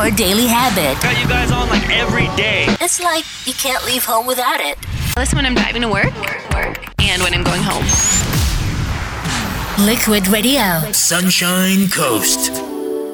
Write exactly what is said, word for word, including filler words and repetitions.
your daily habit. Got you guys on like every day. It's like you can't leave home without it. Listen when I'm driving to work, and when I'm going home. Liquid Radio. Sunshine Coast.